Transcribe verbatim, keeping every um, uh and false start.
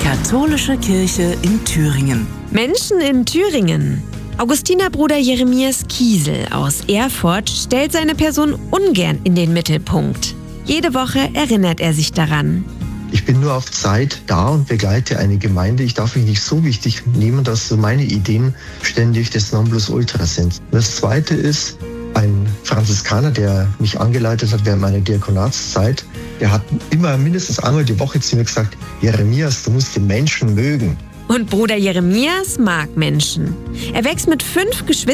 Katholische Kirche in Thüringen. Menschen in Thüringen. Augustinerbruder Jeremias Kiesel aus Erfurt stellt seine Person ungern in den Mittelpunkt. Jede Woche erinnert er sich daran. Ich bin nur auf Zeit da und begleite eine Gemeinde. Ich darf mich nicht so wichtig nehmen, dass so meine Ideen ständig das Nonplusultra sind. Das Zweite ist, ein Franziskaner, der mich angeleitet hat während meiner Diakonatszeit, der hat immer mindestens einmal die Woche zu mir gesagt, Jeremias, du musst den Menschen mögen. Und Bruder Jeremias mag Menschen. Er wächst mit fünf Geschwistern